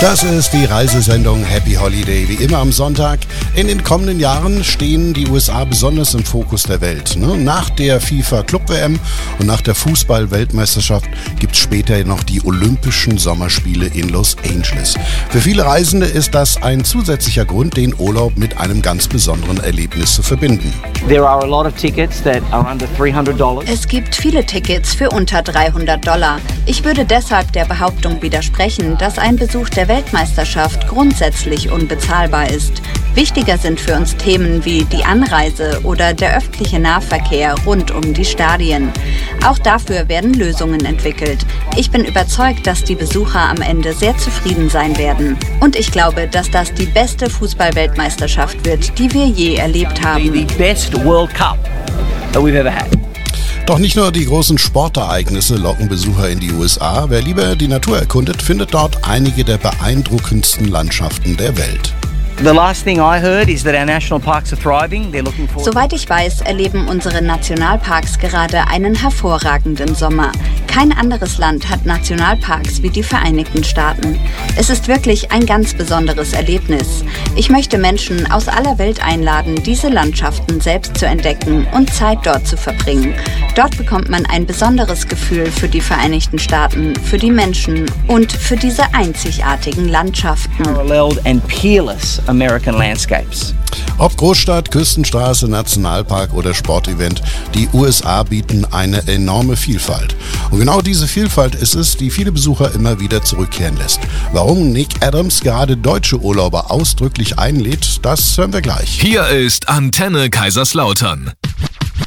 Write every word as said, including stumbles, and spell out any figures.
Das ist die Reisesendung Happy Holiday, wie immer am Sonntag. In den kommenden Jahren stehen die U S A besonders im Fokus der Welt. Nach der FIFA Club-W M und nach der Fußball-Weltmeisterschaft gibt es später noch die Olympischen Sommerspiele in Los Angeles. Für viele Reisende ist das ein zusätzlicher Grund, den Urlaub mit einem ganz besonderen Erlebnis zu verbinden. There are a lot of tickets that are under three hundred dollars. Es gibt viele Tickets für unter dreihundert Dollar. Ich würde deshalb der Behauptung widersprechen, dass ein Besuch der Weltmeisterschaft grundsätzlich unbezahlbar ist. Wichtiger sind für uns Themen wie die Anreise oder der öffentliche Nahverkehr rund um die Stadien. Auch dafür werden Lösungen entwickelt. Ich bin überzeugt, dass die Besucher am Ende sehr zufrieden sein werden. Und ich glaube, dass das die beste Fußball-Weltmeisterschaft wird, die wir je erlebt haben. The best World Cup that we've ever had. Doch nicht nur die großen Sportereignisse locken Besucher in die U S A. Wer lieber die Natur erkundet, findet dort einige der beeindruckendsten Landschaften der Welt. The last thing I heard is that our national parks are thriving. They're looking forward. Soweit ich weiß, erleben unsere Nationalparks gerade einen hervorragenden Sommer. Kein anderes Land hat Nationalparks wie die Vereinigten Staaten. Es ist wirklich ein ganz besonderes Erlebnis. Ich möchte Menschen aus aller Welt einladen, diese Landschaften selbst zu entdecken und Zeit dort zu verbringen. Dort bekommt man ein besonderes Gefühl für die Vereinigten Staaten, für die Menschen und für diese einzigartigen Landschaften. Paralleled and peerless American landscapes. Ob Großstadt, Küstenstraße, Nationalpark oder Sportevent, die U S A bieten eine enorme Vielfalt. Und genau diese Vielfalt ist es, die viele Besucher immer wieder zurückkehren lässt. Warum Nick Adams gerade deutsche Urlauber ausdrücklich einlädt, das hören wir gleich. Hier ist Antenne Kaiserslautern.